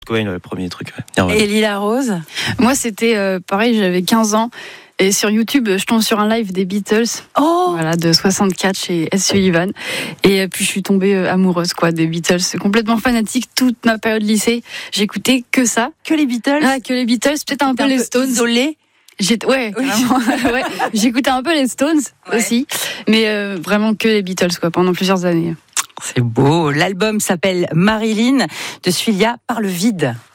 Cobain, le premier truc. Ouais. Et Lila Rose? Moi, c'était pareil, j'avais 15 ans. Et sur YouTube, je tombe sur un live des Beatles, voilà, de 64 chez S. Sullivan. Et puis, je suis tombée amoureuse, des Beatles. Complètement fanatique toute ma période lycée. J'écoutais que ça. Que les Beatles? Ah, que les Beatles, peut-être un peu les Stones. Isolé. Ouais. J'écoutais un peu les Stones aussi. Mais vraiment que les Beatles, pendant plusieurs années. C'est beau. L'album s'appelle Marilyn de Suilia par le vide.